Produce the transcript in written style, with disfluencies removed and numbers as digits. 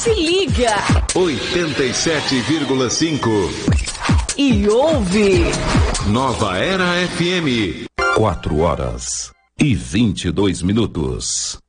Se liga. 87,5. E ouve. Nova Era FM. 4 horas e 22 minutos.